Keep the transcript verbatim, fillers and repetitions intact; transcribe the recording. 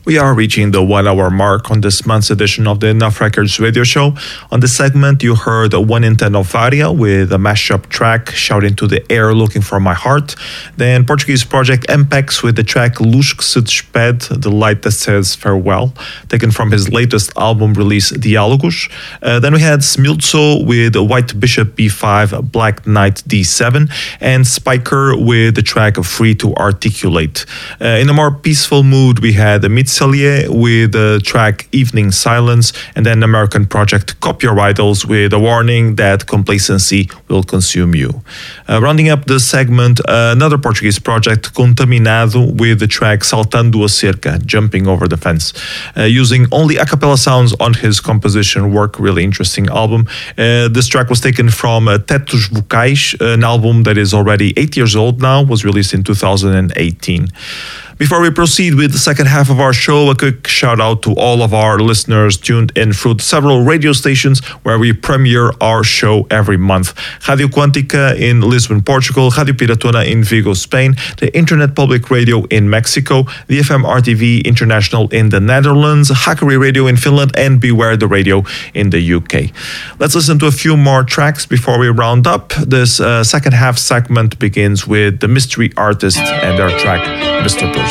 We are reaching the one-hour mark on this month's edition of the Enough Records radio show. On this segment, you heard One in Ten of Varia with a mashup track, Shout Into the Air, Looking for My Heart. Then Portuguese project M P E X with the track Luz que se despede, The Light That Says Farewell, taken from his latest album release, Diálogos. Uh, then we had Smilzo with White Bishop B five, Black Knight D seven, and Spiker with the track Free to Articulate. Uh, in a more peaceful mood, we had Mitselier with the track Evening Silence, and then American project Copy Your Idols with a warning that complacency will consume you. Uh, rounding up the segment, uh, another Portuguese project, Contaminado, with the track Saltando a Cerca, Jumping Over the Fence, uh, using only a cappella sounds on his composition work. Really interesting album. Uh, this track was taken from uh, Tetos Vocais, an album that is already eight years old now, was released in two thousand eighteen. Before we proceed with the second half of our show, a quick shout out to all of our listeners tuned in through several radio stations where we premiere our show every month. Radio Quântica in Lisbon, Portugal, Radio Piratona in Vigo, Spain, the Internet Public Radio in Mexico, the F M R T V International in the Netherlands, Hackeri Radio in Finland, and Beware the Radio in the U K. Let's listen to a few more tracks before we round up. This uh, second half segment begins with the Mystery Artist and their track, Mister Push.